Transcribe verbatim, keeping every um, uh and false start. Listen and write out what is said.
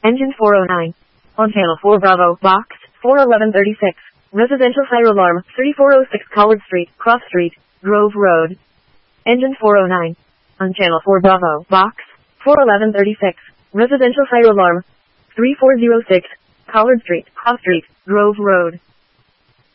Engine four oh nine. On channel four Bravo, box, four eleven thirty-six. Residential fire alarm, thirty-four oh six Collard Street, Cross Street, Grove Road. Engine four oh nine. On channel four Bravo, box, four eleven thirty-six. Residential fire alarm, three four oh six, Collard Street, Cross Street, Grove Road.